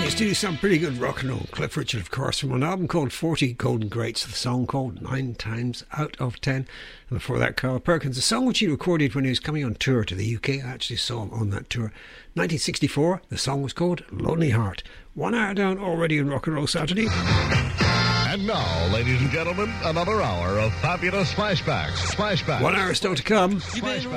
Used to do some pretty good rock and roll. Cliff Richard, of course, from an album called 40 Golden Greats, the song called 9 Times Out of 10. And before that, Carl Perkins, a song which he recorded when he was coming on tour to the UK. I actually saw him on that tour. 1964, the song was called Lonely Heart. 1 hour down already in Rock and Roll Saturday. And now, ladies and gentlemen, another hour of fabulous flashbacks. 1 hour still to come. Flashbacks.